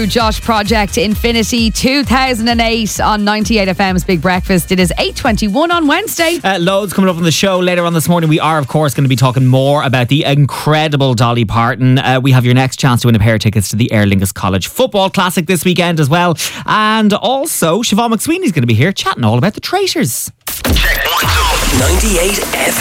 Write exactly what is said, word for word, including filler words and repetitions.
through Josh Project Infinity two thousand eight on ninety-eight F M's Big Breakfast. It is eight twenty-one on Wednesday. Uh, loads coming up on the show later on this morning. We are, of course, going to be talking more about the incredible Dolly Parton. Uh, we have your next chance to win a pair of tickets to the Aer Lingus College Football Classic this weekend as well. And also, Siobhan McSweeney's going to be here chatting all about the Traitors. Check one, two. ninety-eight F